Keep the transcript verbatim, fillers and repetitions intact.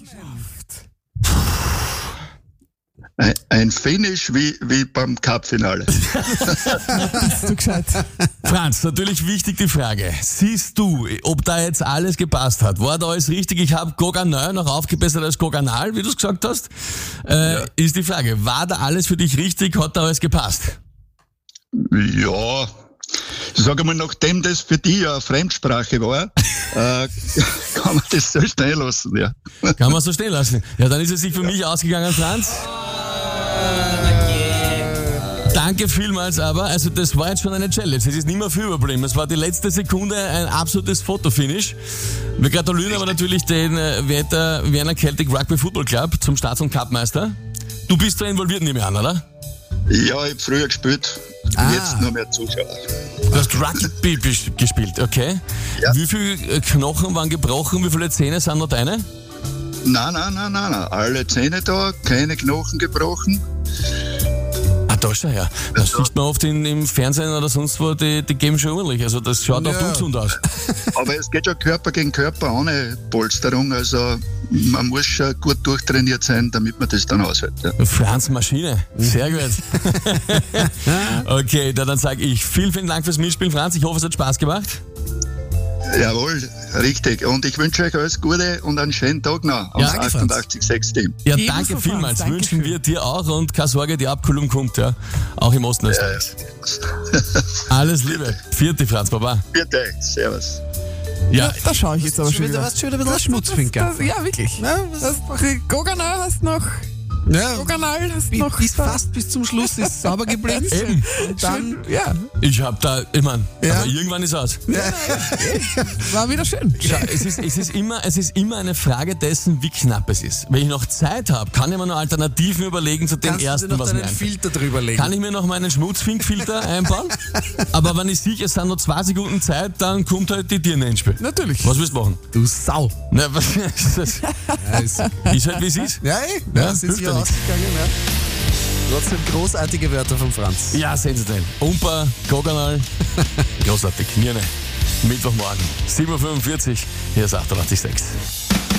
Ein, ein Finish wie, wie beim Cup-Finale. Bist du gescheit. Franz, natürlich wichtig die Frage. Siehst du, ob da jetzt alles gepasst hat? War da alles richtig? Ich habe Goganal noch aufgebessert als Goganal, wie du es gesagt hast. Äh, ja. Ist die Frage, war da alles für dich richtig? Hat da alles gepasst? Ja, sag einmal, nachdem das für dich ja eine Fremdsprache war, äh, kann man das so stehen lassen, ja. Kann man so stehen lassen. Ja, dann ist es sich für ja. mich ausgegangen, Franz. Danke vielmals aber, also das war jetzt schon eine Challenge, es ist nicht mehr viel überblieben, es war die letzte Sekunde ein absolutes Fotofinish. Wir gratulieren aber natürlich den Werder Wiener Celtic Rugby Football Club zum Staats- und Cupmeister. Du bist da involviert, nehme ich an, oder? Ja, ich habe früher gespielt, ah. jetzt nur mehr Zuschauer. Du hast Rugby gespielt, okay. Ja. Wie viele Knochen waren gebrochen, wie viele Zähne sind noch deine? Nein, nein, nein, nein, nein, alle Zähne da, keine Knochen gebrochen. Da schau her. Das ja. sieht man oft in, im Fernsehen oder sonst wo, die, die geben schon ordentlich. Also das schaut ja. auch ungesund aus. Aber es geht schon Körper gegen Körper ohne Polsterung. Also man muss schon gut durchtrainiert sein, damit man das dann aushält. Ja. Franz Maschine, sehr gut. Okay, dann sage ich vielen, vielen Dank fürs Mitspielen, Franz. Ich hoffe, es hat Spaß gemacht. Jawohl, richtig. Und ich wünsche euch alles Gute und einen schönen Tag noch am ja, achtundachtzig sechs Team. Ja, danke so vielmals. Danke wünschen wir dir auch und keine Sorge, die Abkühlung kommt, ja. Auch im Osten Österreichs. Ja, ja. Alles Liebe. Vierte Franz, Baba. Vierte, servus. Ja, da schaue ich jetzt aber schon wieder. Du hast schon wieder ein bisschen Schmutzfinker. Ja, wirklich. Ja, Goganal hast noch. Ja, Goganal hast bis, noch. Bis fast bis zum Schluss ist sauber geblieben. Eben. Und dann, ja. Ich hab da, ich mein, ja. aber irgendwann ist aus. Ja. War wieder schön. Schau, es ist, es ist immer, es ist immer eine Frage dessen, wie knapp es ist. Wenn ich noch Zeit habe, kann ich mir noch Alternativen überlegen zu dem Kannst ersten, du dir noch was mir einen einfällt. Filter drüber legen? Kann ich mir noch meinen Schmutzfinkfilter einbauen? Aber wenn ich sehe, es sind noch zwei Sekunden Zeit, dann kommt halt die Dirne ins Spiel. Natürlich. Was willst du machen? Du Sau. Na, was ist das? Ja, ist, ist halt wie es ist. Ja, ey. Ja, das ist ja ausgegangen, ja. Trotzdem großartige Wörter von Franz. Ja, sensationell. Umpa, Goganal, großartig. Mirne. Mittwochmorgen, sieben Uhr fünfundvierzig, hier ist achtundachtzig Komma sechs.